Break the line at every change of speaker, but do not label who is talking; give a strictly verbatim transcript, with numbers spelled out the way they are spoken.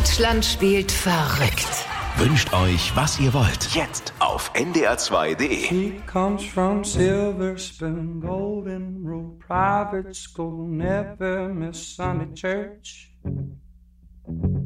Deutschland spielt verrückt.
Wünscht euch, was ihr wollt. Jetzt auf n d r zwei punkt d e.
He comes from Silver Spoon, Golden Rule Private School, never miss Sunday church.